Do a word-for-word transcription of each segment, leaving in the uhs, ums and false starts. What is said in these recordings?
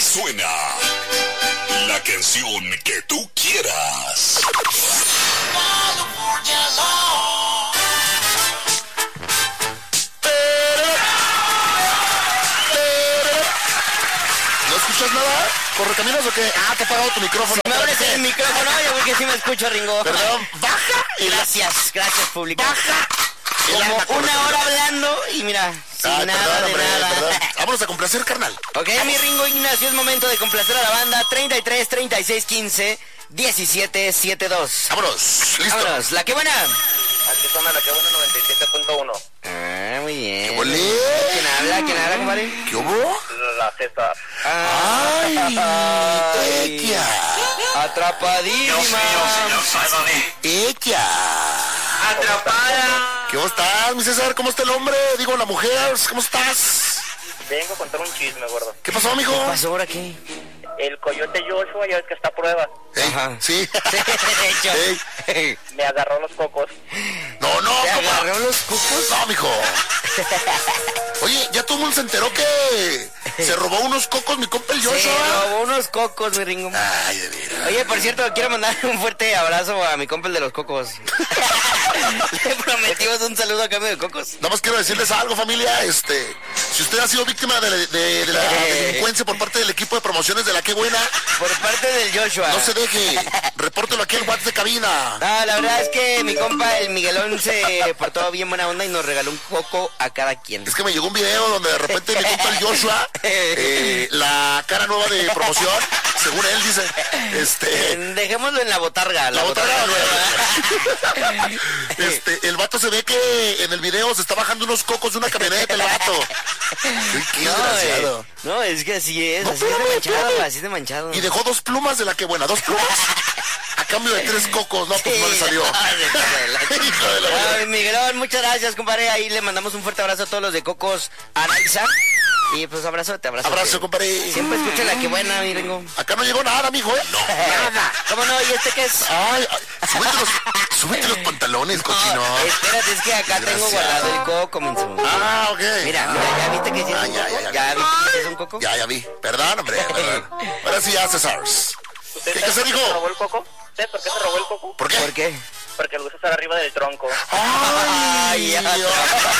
suena la canción que tú quieras. ¿No escuchas nada? ¿Correcaminos o qué? Ah, te ha apagado tu micrófono. Si me abres el micrófono, yo creo que sí me escucho, Ringo. Perdón, baja. Y Gracias, gracias, público. baja. Como una hora hablando y mira, sin Ay, nada perdón, de hombre, nada. perdón. Vámonos a complacer, carnal. Ok, mi Ringo Ignacio, es momento de complacer a la banda. Treinta y tres, treinta y seis, quince, diecisiete, setenta y dos. Vámonos, listo. Vámonos, la que buena. Aquí suena la que buena noventa y siete punto uno. Ah, muy bien. ¿Qué volé? ¿Quién habla? ¿Quién habla, compadre? ¿Qué hubo? La César. ¡Ay! Ay. ¡Ella! Atrapadísima. ¡Ella! Atrapada. ¿Cómo estás, mi César? ¿Cómo está el hombre? Digo, la mujer, ¿cómo estás? Vengo a contar un chisme, gordo. ¿Qué pasó, amigo? ¿Qué pasó ahora qué? El coyote Joshua, ya ves que está a prueba. Ey, Ajá. sí. De hecho. Ey. Me agarró los cocos. No, no, ¿Te compa. agarró los cocos? No, mijo. Oye, ya todo el mundo se enteró que se robó unos cocos mi compa el Se Joshua. robó unos cocos, mi Ringo. Ay, de veras. Oye, por cierto, quiero mandar un fuerte abrazo a mi compa el de los cocos. Le prometimos un saludo a cambio de cocos. Nada más quiero decirles algo, familia. Este, si usted ha sido víctima de, la- de- de la delincuencia por parte del equipo de promociones de La Qué Buena, Por parte del Joshua. no se deje. Repórtelo aquí al WhatsApp de cabina. No, la verdad es que mi compa el Miguelón se portó bien buena onda y nos regaló un coco a cada quien. Es que me llegó un video donde de repente mi compa el Joshua, eh, la cara nueva de promoción, según él dice, este... Dejémoslo en la botarga. La botarga nueva. Este, el vato se ve que en el video se está bajando unos cocos de una camioneta, el vato. Uy, qué No, desgraciado. eh, no, es que así es, No, así es de espérame, manchado, espérame. así es de manchado. Y dejó dos plumas de La Qué Buena, dos plumas. A cambio de tres cocos, no, pues no le salió. Hijo de la madre. Ay, Miguelón, muchas gracias, compadre. Ahí le mandamos un fuerte abrazo a todos los de Cocos Araiza. Y pues abrazo, te abrazo. Abrazo, compadre. Siempre escucha La Qué Buena, mi Ringo. Acá no llegó nada, mijo, ¿eh? No, nada. ¿Cómo no? ¿Y este qué es? Ay, ay, súbete los, súbete los pantalones, cochino. No, espérate, es que acá tengo Desgraciado. guardado el coco, menso. Ah, ok. Mira, mira, ¿ya viste que sí es Ah, un ya, coco? ya, ya. ¿Ya viste que sí es un coco? Ya, ya vi. Perdón, hombre, perdón. Ahora sí ya, César. ¿Usted ¿Qué, sabe qué se por qué dijo? se robó el coco? ¿Usted por qué se robó el coco? ¿Por qué? ¿Por qué? Porque lo gusta estar arriba del tronco. Ay, Ay, Dios.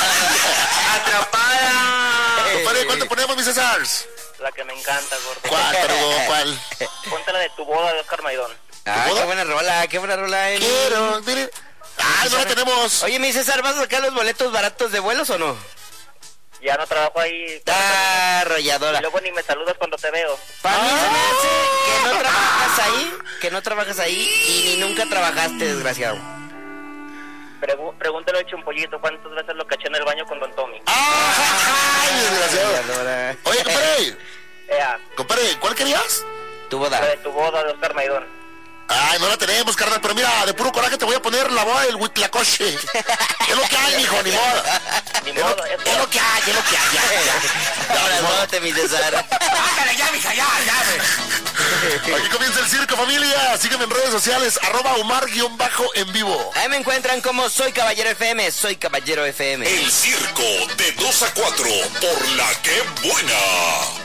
¡Atrapada! Compadre, ¿cuánto ponemos, mi César? La que me encanta, gordo. ¿Cuál, pero cuál? Ponte la de tu boda de Oscar Maidón. Ah, boda? qué buena rola, qué buena rola. eh. Quiero, miren. Ay, no la tenemos. Oye, mi César, ¿vas a sacar los boletos baratos de vuelos o no? Ya no trabajo ahí. Ah, Y arrolladora. luego ni me saludas cuando te veo. Para mí se me Ah. hace que no trabajas ahí, que no trabajas ahí y ni nunca trabajaste, desgraciado. Pregu- pregúntale al Chumpollito cuántas veces lo caché en el baño con Don Tommy. Ay, desgraciado. Arrolladora. Oye, compadre. Ea, Compadre, ¿cuál querías? Tu la de boda. tu boda de Oscar Maidón. Ay, no la tenemos, carnal, pero mira, de puro coraje te voy a poner la boda del Huitlacoche. Es lo que hay, mijo, ni modo. Ni Es lo, modo, es es lo que hay, es lo que hay, ya, ya. Ya, Ahora ni modo. no te mi César. Ándale, ya, mija, ya, ya. Aquí comienza el circo, familia. Sígueme en redes sociales, arroba Omar-en vivo. Ahí me encuentran como Soy Caballero F M, Soy Caballero F M. El circo de dos a cuatro por La Qué Buena.